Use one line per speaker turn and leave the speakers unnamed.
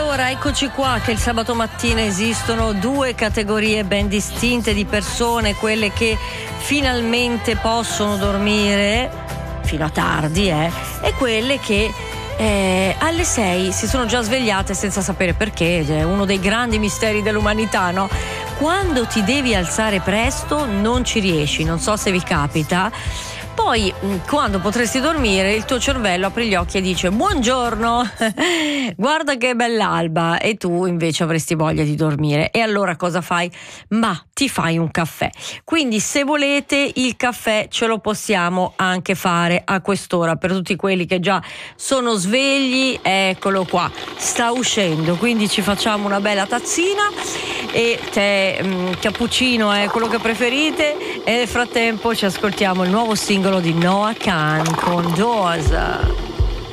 Allora, eccoci qua che il sabato mattina esistono due categorie ben distinte di persone, quelle che finalmente possono dormire fino a tardi, e quelle che alle 6 si sono già svegliate senza sapere perché. È uno dei grandi misteri dell'umanità, no? Quando ti devi alzare presto non ci riesci, non so se vi capita. Poi, quando potresti dormire, il tuo cervello apre gli occhi e dice: buongiorno, guarda che bell'alba, e tu invece avresti voglia di dormire. E allora cosa fai? Ma ti fai un caffè. Quindi, se volete, il caffè ce lo possiamo anche fare a quest'ora. Per tutti quelli che già sono svegli, eccolo qua, sta uscendo. Quindi ci facciamo una bella tazzina e tè, cappuccino è quello che preferite, e nel frattempo ci ascoltiamo il nuovo singolo di Noah Kahan con Doors.